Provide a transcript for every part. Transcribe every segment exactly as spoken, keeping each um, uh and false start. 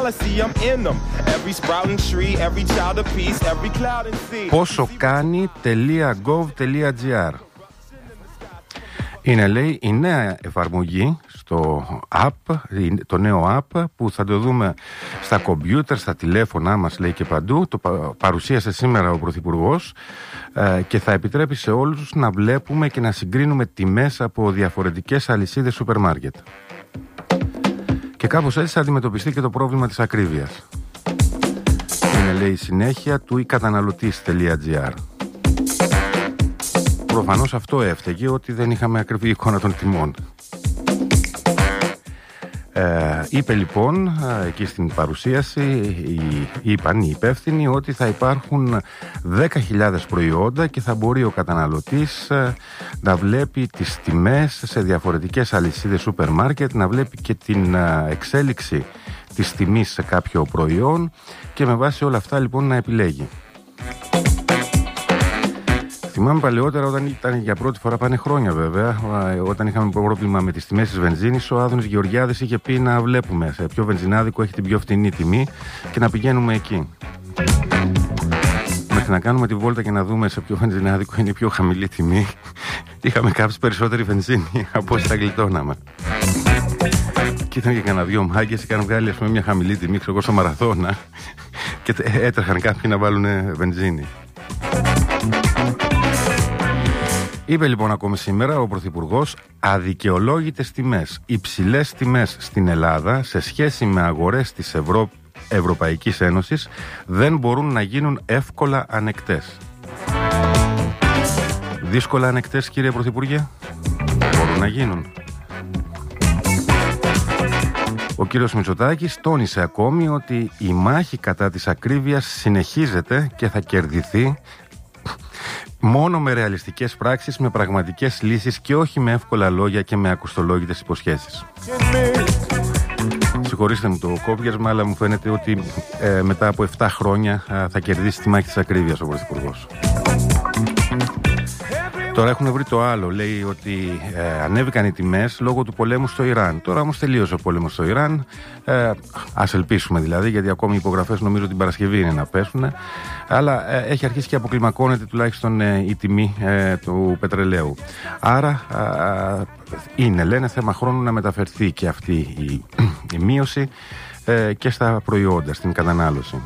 jealousy, I'm in them. Every sprouting tree, every child of peace, every cloud and sea. πόσο κάνει τελεία γκοβ τελεία τζι άρ. Είναι, λέει, η νέα εφαρμογή στο app, το νέο app που θα το δούμε στα κομπιούτερ, στα τηλέφωνά μας, λέει, και παντού. Το παρουσίασε σήμερα ο Πρωθυπουργός ε, και θα επιτρέπει σε όλους να βλέπουμε και να συγκρίνουμε τιμές από διαφορετικές αλυσίδες σούπερ μάρκετ. Και κάπως έτσι θα αντιμετωπιστεί και το πρόβλημα της ακρίβειας. Είναι, λέει, η συνέχεια του η καταναλωτής τελεία τζι άρ. Προφανώς αυτό έφταιγε, ότι δεν είχαμε ακριβή εικόνα των τιμών. Ε, είπε λοιπόν εκεί στην παρουσίαση, οι, είπαν οι υπεύθυνοι, ότι θα υπάρχουν δέκα χιλιάδες προϊόντα και θα μπορεί ο καταναλωτής να βλέπει τις τιμές σε διαφορετικές αλυσίδες σούπερ μάρκετ, να βλέπει και την εξέλιξη της τιμής σε κάποιο προϊόν και με βάση όλα αυτά λοιπόν να επιλέγει. Θυμάμαι παλαιότερα, όταν ήταν για πρώτη φορά, πάνε χρόνια βέβαια, όταν είχαμε πρόβλημα με τις τιμές της βενζίνης, ο Άδωνης Γεωργιάδης είχε πει να βλέπουμε σε ποιο βενζινάδικο έχει την πιο φτηνή τιμή και να πηγαίνουμε εκεί. Μέχρι να κάνουμε τη βόλτα και να δούμε σε ποιο βενζινάδικο είναι η πιο χαμηλή τιμή, είχαμε κάψει περισσότερη βενζίνη από όσοι τα γλιτώναμε. Και ήταν και κανένα δυο μάγκες, είχαν βγάλει, ας πούμε, μια χαμηλή τιμή, ξέρω εγώ, στο Μαραθώνα και έτρεχαν κάποιοι να βάλουν βενζίνη. Είπε λοιπόν ακόμη σήμερα ο Πρωθυπουργός, αδικαιολόγητες τιμές, υψηλές τιμές στην Ελλάδα σε σχέση με αγορές της Ευρω... Ευρωπαϊκής Ένωσης δεν μπορούν να γίνουν εύκολα ανεκτές. Δύσκολα ανεκτές, κύριε Πρωθυπουργέ? Μπορούν να γίνουν. Ο κύριος Μητσοτάκης τόνισε ακόμη ότι η μάχη κατά της ακρίβειας συνεχίζεται και θα κερδιθεί μόνο με ρεαλιστικές πράξεις, με πραγματικές λύσεις και όχι με εύκολα λόγια και με ακουστολόγητες υποσχέσεις. Συγχωρήστε μου το κόπιασμα, αλλά μου φαίνεται ότι ε, μετά από επτά χρόνια ε, θα κερδίσει τη μάχη της ακρίβειας ο Πρωθυπουργός. Τώρα έχουν βρει το άλλο, λέει ότι ε, ανέβηκαν οι τιμές λόγω του πολέμου στο Ιράν. Τώρα όμως τελείωσε ο πόλεμος στο Ιράν, ε, ας ελπίσουμε δηλαδή, γιατί ακόμη οι υπογραφές νομίζω την Παρασκευή είναι να πέσουν, αλλά ε, έχει αρχίσει και αποκλιμακώνεται τουλάχιστον ε, η τιμή ε, του πετρελαίου. Άρα ε, είναι, λένε, θέμα χρόνου να μεταφερθεί και αυτή η, η μείωση ε, και στα προϊόντα, στην κατανάλωση.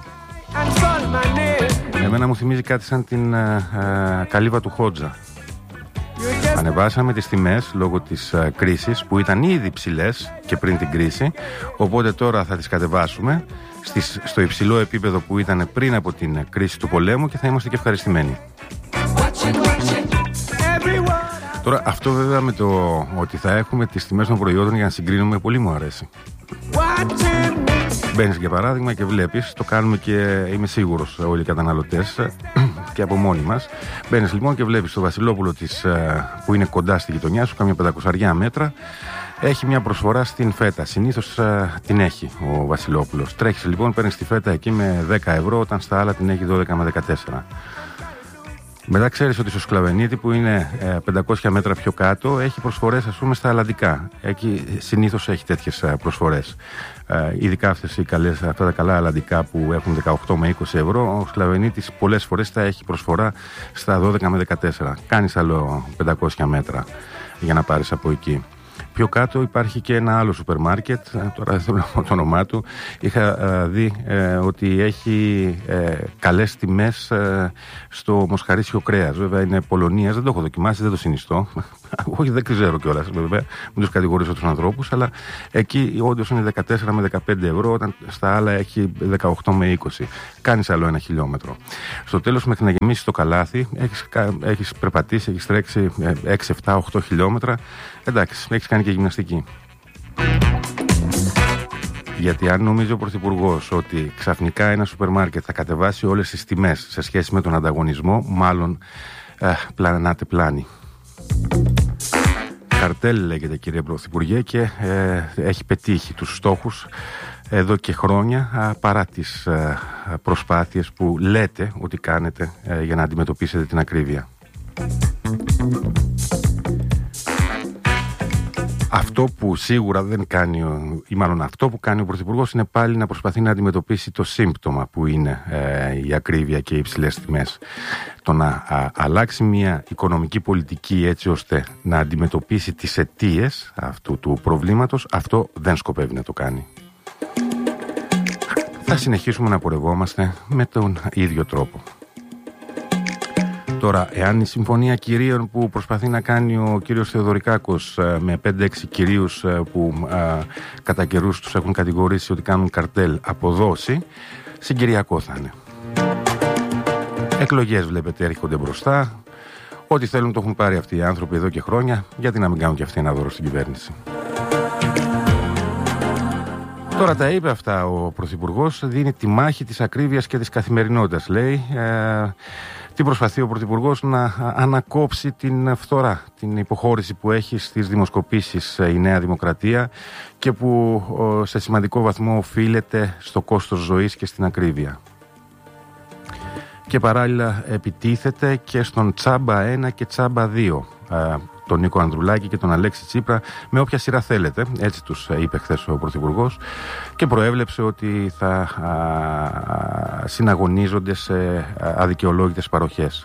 Εμένα μου θυμίζει κάτι σαν την ε, ε, καλύβα του Χότζα. Ανεβάσαμε τις τιμές λόγω της uh, κρίσης που ήταν ήδη ψηλές και πριν την κρίση, οπότε τώρα θα τις κατεβάσουμε στις, στο υψηλό επίπεδο που ήταν πριν από την κρίση του πολέμου και θα είμαστε και ευχαριστημένοι. Τώρα αυτό βέβαια με το ότι θα έχουμε τις τιμές των προϊόντων για να συγκρίνουμε, πολύ μου αρέσει. Μπαίνεις για παράδειγμα και βλέπεις, το κάνουμε και είμαι σίγουρος όλοι οι καταναλωτές και από μόνοι μας. Μπαίνεις λοιπόν και βλέπεις το Βασιλόπουλο της, που είναι κοντά στη γειτονιά σου, κάμια πεντακόσια μέτρα, έχει μια προσφορά στην φέτα. Συνήθως την έχει ο Βασιλόπουλος. Τρέχεις λοιπόν, παίρνεις τη φέτα εκεί με δέκα ευρώ, όταν στα άλλα την έχει δώδεκα με δεκατέσσερα. Μετά ξέρεις ότι στο Σκλαβενίτη που είναι ε, πεντακόσια μέτρα πιο κάτω έχει προσφορές, ας πούμε, στα αλλαντικά. Εκεί συνήθως έχει τέτοιες προσφορές. Ε, ειδικά αυτές οι καλές, αυτά τα καλά αλλαντικά που έχουν δεκαοκτώ με είκοσι ευρώ, ο Σκλαβενίτης πολλές φορές θα έχει προσφορά στα δώδεκα με δεκατέσσερα. Κάνεις άλλο πεντακόσια μέτρα για να πάρεις από εκεί. Πιο κάτω υπάρχει και ένα άλλο σούπερ μάρκετ, τώρα δεν θέλω να πω το όνομά του. Είχα ε, δει ε, ότι έχει ε, καλές τιμές ε, στο μοσχαρίσιο κρέας. Βέβαια είναι Πολωνίας, δεν το έχω δοκιμάσει, δεν το συνιστώ. Όχι, δεν ξέρω κιόλας, βέβαια, μην τους κατηγορήσω τους ανθρώπους, αλλά εκεί όντως είναι δεκατέσσερα με δεκαπέντε ευρώ, όταν στα άλλα έχει δεκαοκτώ με είκοσι. Κάνεις άλλο ένα χιλιόμετρο. Στο τέλος, μέχρι να γεμίσεις το καλάθι, έχεις, έχεις περπατήσει, έχεις τρέξει έξι, επτά, οκτώ χιλιόμετρα. Εντάξει, έχεις κάνει και γυμναστική. Γιατί αν νομίζει ο Πρωθυπουργός ότι ξαφνικά ένα σούπερ μάρκετ θα κατεβάσει όλες τις τιμές σε σχέση με τον ανταγωνισμό, μάλλον ε, πλανάτε πλάνη. Καρτέλ λέγεται, κύριε Πρωθυπουργέ, και ε, έχει πετύχει τους στόχους εδώ και χρόνια, α, παρά τις ε, προσπάθειες που λέτε ότι κάνετε ε, για να αντιμετωπίσετε την ακρίβεια. Αυτό που σίγουρα δεν κάνει, ή μάλλον αυτό που κάνει ο Πρωθυπουργός, είναι πάλι να προσπαθεί να αντιμετωπίσει το σύμπτωμα που είναι ε, η ακρίβεια και οι υψηλές τιμές. Το να α, αλλάξει μια οικονομική πολιτική έτσι ώστε να αντιμετωπίσει τις αιτίες αυτού του προβλήματος, αυτό δεν σκοπεύει να το κάνει. Θα συνεχίσουμε να πορευόμαστε με τον ίδιο τρόπο. Τώρα, εάν η συμφωνία κυρίων που προσπαθεί να κάνει ο κύριος Θεοδωρικάκος με πέντε έξι κυρίους που α, κατά καιρούς τους έχουν κατηγορήσει ότι κάνουν καρτέλ αποδώσει, συγκυριακό θα είναι. Εκλογές βλέπετε έρχονται μπροστά. Ό,τι θέλουν το έχουν πάρει αυτοί οι άνθρωποι εδώ και χρόνια. Γιατί να μην κάνουν και αυτοί ένα δώρο στην κυβέρνηση. Τώρα τα είπε αυτά ο Πρωθυπουργός, δίνει τη μάχη της ακρίβειας και της καθημερινότητας, λέει. Ε, τι προσπαθεί ο Πρωθυπουργός? Να ανακόψει την φθορά, την υποχώρηση που έχει στις δημοσκοπήσεις η Νέα Δημοκρατία και που σε σημαντικό βαθμό οφείλεται στο κόστος ζωής και στην ακρίβεια. Και παράλληλα επιτίθεται και στον Τσάμπα ένα και Τσάμπα δύο, τον Νίκο Ανδρουλάκη και τον Αλέξη Τσίπρα, με όποια σειρά θέλετε, έτσι τους είπε χθες ο Πρωθυπουργός, και προέβλεψε ότι θα α, συναγωνίζονται σε αδικαιολόγητες παροχές.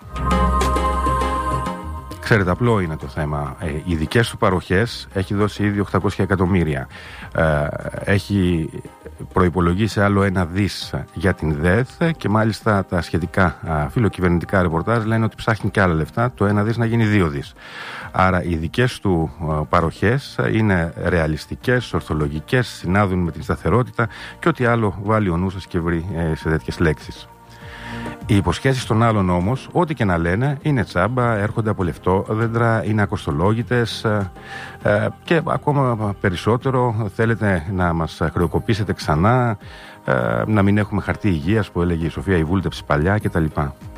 Ξέρετε, απλό είναι το θέμα. Ε, οι δικές του παροχές έχει δώσει ήδη οκτακόσια εκατομμύρια. Ε, έχει προϋπολογίσει άλλο ένα δις για την ΔΕΘ και μάλιστα τα σχετικά α, φιλοκυβερνητικά ρεπορτάζ λένε ότι ψάχνει και άλλα λεφτά, το ένα δις να γίνει δύο δις. Άρα οι δικές του α, παροχές είναι ρεαλιστικές, ορθολογικές, συνάδουν με την σταθερότητα και ό,τι άλλο βάλει ο νου σας και βρει ε, σε τέτοιες λέξεις. Οι υποσχέσεις των άλλων όμως, ό,τι και να λένε, είναι τσάμπα, έρχονται από λεφτόδεντρα, είναι ακοστολόγητες ε, ε, και ακόμα περισσότερο θέλετε να μας χρεοκοπήσετε ξανά, ε, να μην έχουμε χαρτί υγείας που έλεγε η Σοφία η Βούλτεψη παλιά κτλ.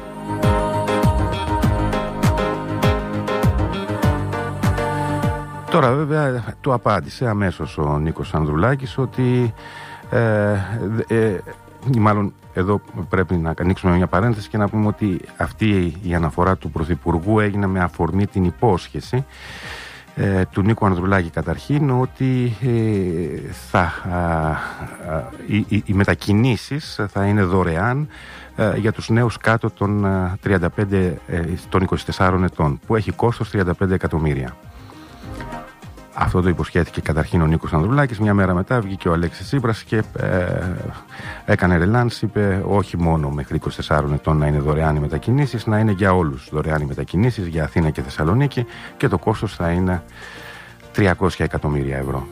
Τώρα βέβαια του απάντησε αμέσως ο Νίκος Ανδρουλάκης ότι ε, ε, ή μάλλον εδώ πρέπει να ανοίξουμε μια παρένθεση και να πούμε ότι αυτή η αναφορά του Πρωθυπουργού έγινε με αφορμή την υπόσχεση ε, του Νίκου Ανδρουλάκη καταρχήν ότι ε, θα, α, α, οι, οι, οι μετακινήσεις θα είναι δωρεάν ε, για τους νέους κάτω των, τριάντα πέντε, ε, των είκοσι τεσσάρων ετών, που έχει κόστος τριάντα πέντε εκατομμύρια. Αυτό το υποσχέθηκε καταρχήν ο Νίκος Ανδρουλάκης. Μια μέρα μετά βγήκε ο Αλέξης Τσίπρας και ε, έκανε ρελάνς. Είπε όχι μόνο μέχρι είκοσι τεσσάρων ετών να είναι δωρεάν οι μετακινήσεις, να είναι για όλους δωρεάν οι μετακινήσεις, για Αθήνα και Θεσσαλονίκη, και το κόστος θα είναι τριακόσια εκατομμύρια ευρώ.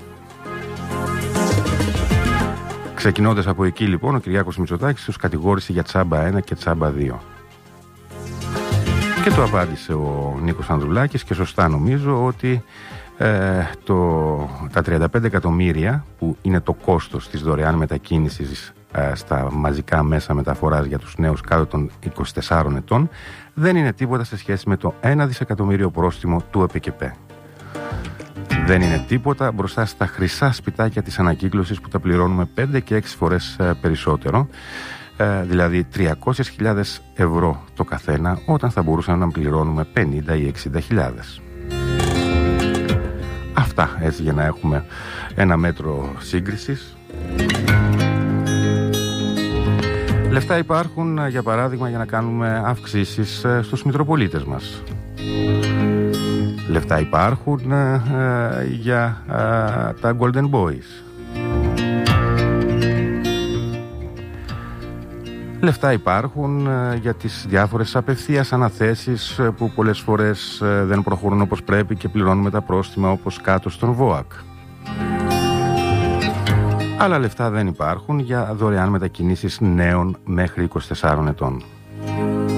Ξεκινώντας από εκεί λοιπόν, ο Κυριάκος Μητσοτάκης τους κατηγόρησε για τσάμπα ένα και τσάμπα δύο. Και το απάντησε ο Νίκος Ανδρουλάκης, και σωστά νομίζω, ότι Ε, το, τα τριάντα πέντε εκατομμύρια που είναι το κόστος της δωρεάν μετακίνησης ε, στα μαζικά μέσα μεταφοράς για τους νέους κάτω των είκοσι τεσσάρων ετών δεν είναι τίποτα σε σχέση με το ένα δισεκατομμύριο πρόστιμο του ΕΠΕΚΕΠΕ. Δεν είναι τίποτα μπροστά στα χρυσά σπιτάκια της ανακύκλωσης που τα πληρώνουμε πέντε και έξι φορές ε, περισσότερο, ε, δηλαδή τριακόσιες χιλιάδες ευρώ το καθένα, όταν θα μπορούσαμε να πληρώνουμε πενήντα ή εξήντα χιλιάδες. Αυτά, έτσι, για να έχουμε ένα μέτρο σύγκρισης. Λεφτά υπάρχουν, για παράδειγμα, για να κάνουμε αυξήσεις στους Μητροπολίτες μας. Λεφτά υπάρχουν ε, για ε, τα Golden Boys. Λεφτά υπάρχουν για τις διάφορες απευθείας αναθέσεις που πολλές φορές δεν προχωρούν όπως πρέπει και πληρώνουμε τα πρόστιμα, όπως κάτω στον ΒΟΑΚ. Αλλά λεφτά δεν υπάρχουν για δωρεάν μετακινήσεις νέων μέχρι είκοσι τεσσάρων ετών.